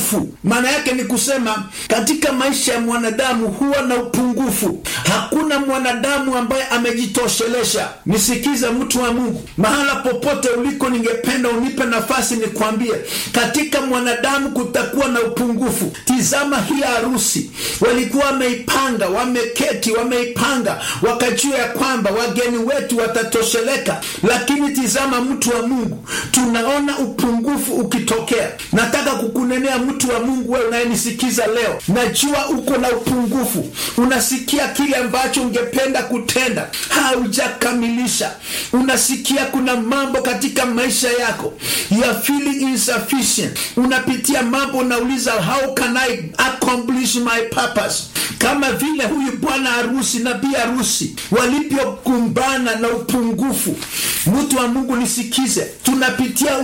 upungufu. Maana yake ni kusema katika maisha ya mwanadamu huwa na upungufu. Hakuna mwanadamu ambaye amejitoshelesha. Nisikiza mtu wa Mungu, mahala popote uliko, ningependa unipe nafasi nikwambie, katika mwanadamu kutakuwa na upungufu. Tizama hii harusi, walikuwa wameipanga, wameketi, wameipanga, wakajua ya kwamba wageni wetu watatosheleka. Lakini tizama mtu wa Mungu, tunaona upungufu ukitokea. Nataka kukunenea mtu wa Mungu, wewe unayenisikiza leo, najua uko na upungufu. Unasikia kile ambacho ungependa kutenda, haujakamilisha. Unasikia kuna mambo katika maisha yako, you are feeling insufficient. Unapitia mambo, unauliza how can I accomplish my purpose? Kama vile huyu bwana harusi na bi harusi walivyokumbana na upungufu. Mtu wa Mungu nisikize, tunapitia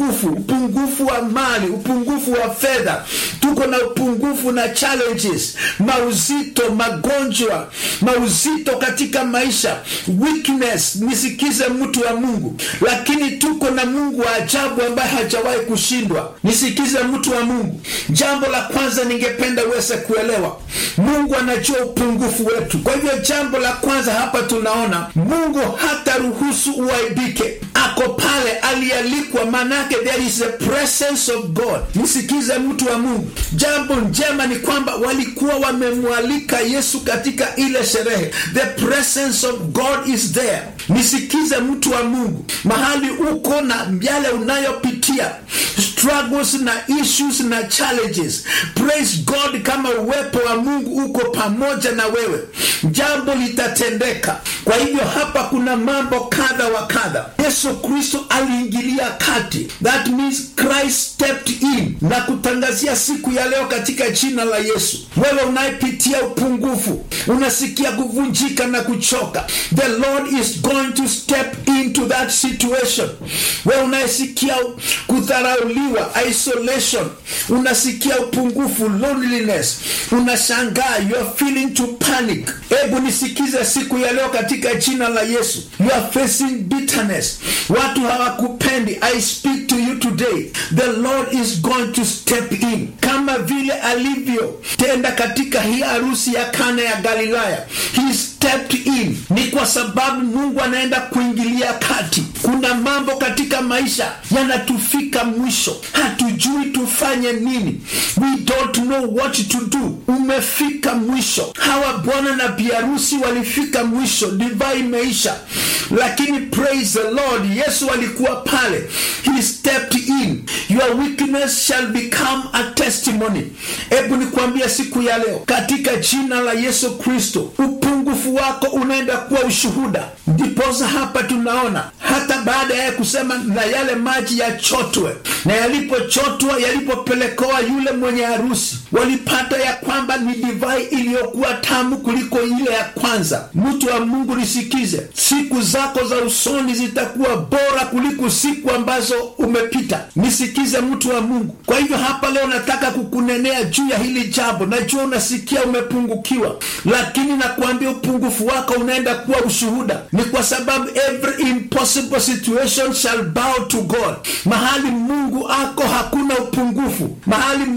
upungufu wa mali, upungufu wa fedha, tuko na upungufu na challenges, mauzito, magonjwa, mauzito katika maisha, weakness. Nisikize mtu wa Mungu, lakini tuko na Mungu wa ajabu ambaye hajawahi kushindwa. Nisikize mtu wa Mungu, jambo la kwanza ningependa uweze kuelewa, Mungu anajua upungufu wetu. Kwa hivyo jambo la kwanza hapa tunaona Mungu hata ruhusu uaibike. Ako pale, alialikwa, manake there is a presence of God. Nisikize mtu wa Mungu, jambo njema ni kwamba walikuwa wamemwalika Yesu katika ile sherehe. The presence of God is there. Nisikize mtu wa Mungu, mahali uko na yale unayopitia, struggles na issues na challenges, praise God kama uwepo wa Mungu uko pamoja na wewe, jambo litatendeka. Kwa hivyo hapa kuna mambo kadha wa kadha. Yesu Kristo aliingilia kati. That means Christ stepped in na kutangazia siku ya leo katika jina la Yesu. Wewe unayepitia upungufu, unasikia kuvunjika na kuchoka, the Lord is going to step into that situation. Wewe unayesikia kudharauliwa, isolation, unasikia upungufu, loneliness, unashangaa, you are feeling to panic. Hebu nisikize siku ya leo katika jina la Yesu. You are facing bitterness, watu hawakupendi. I speak to you today. The Lord is going to step in kama vile alivyo tenda katika hii harusi ya Kana ya Galilaya. He stepped in. Ni kwa sababu Mungu anaenda kuingilia kati. Kuna mambo katika maisha yanatufika mwisho, hatujui tufanye nini. We don't know what to do. Umefika mwisho. Hawa bwana na bi harusi walifika mwisho, divai imeisha. Lakini praise the Lord, Yesu alikuwa pale. He stepped in. Your weakness shall become a testimony. Hebu nikwambia siku ya leo katika jina la Yesu Kristo, upungufu wako unaenda kuwa ushuhuda. Ndiposa hapa tunaona hata baada ya kusema na yale maji yachotwe, na yalipochotwa, yalipopelekewa yule mwenye harusi, walipata ya kwamba ni divai iliyokuwa tamu kuliko ile ya kwanza. Mtu wa Mungu nisikize, siku zako za usoni zitakuwa bora kuliko siku ambazo umepita. Nisikize mtu wa Mungu. Kwa hivyo hapa leo nataka kukunenea juu ya hili jambo. Najua unasikia umepungukiwa, lakini nakuambia upungufu wako unaenda kuwa ushuhuda. Ni kwa sababu every impossible situation shall bow to God. Mahali Mungu ako hakuna upungufu. Mahali